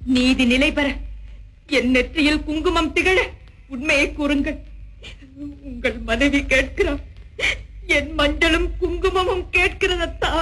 நீதி நிலை பெற என் நெற்றியில் குங்குமம் திகழ உண்மையை கூறுங்கள். உங்கள் மனைவி கேட்கிறார், என் மஞ்சளும் குங்குமமும் கேட்கிறதா?